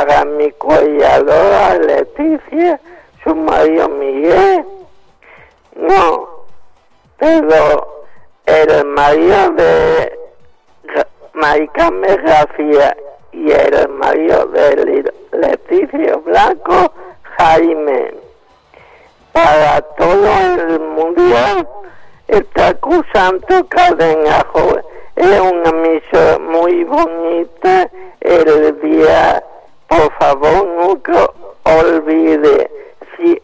para mi cuidadora Leticia, su marido Miguel. No, pero el marido de Maricarmen García y el marido de Leticia Blanco, Jaime. Para todo el mundial está acusando Cadena Joven. Es una misión muy bonita el día. Por favor, nunca olvide. Si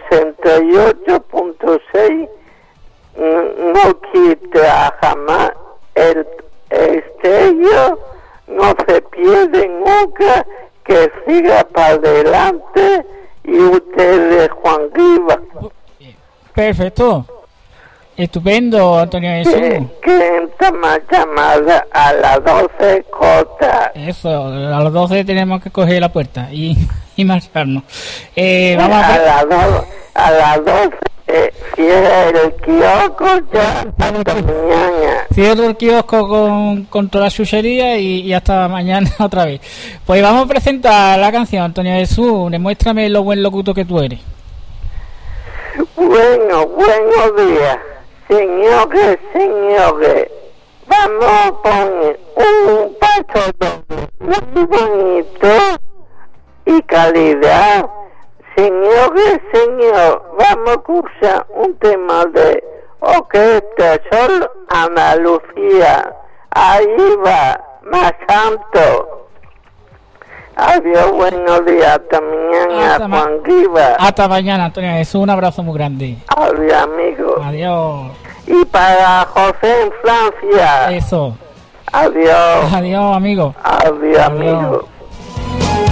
88.6 no quita jamás el estrello, no se pierde nunca, que siga para adelante. Y usted es Juan Rivas. Perfecto. Estupendo, Antonio Jesús. Que entra más llamada a las 12 corta. Eso, a las 12 tenemos que coger la puerta y marcharnos. Vamos a las 12 cierra el kiosco ya hasta mañana. Cierro el kiosco con toda la chuchería y hasta mañana otra vez. Pues vamos a presentar la canción, Antonio Jesús. Demuéstrame lo buen locutor que tú eres. Bueno, buenos días, señores. Vamos a poner un paso doble muy bonito y calidad. Señores, vamos a escuchar un tema de Orquesta Sol Andalucía. Ahí va, más santo. Adiós, buenos días, hasta mañana, Juan Rivas. Hasta mañana, Antonio Jesús, un abrazo muy grande. Adiós, amigo. Adiós. Y para José en Francia. Eso. Adiós. Adiós, amigo. Adiós, amigo.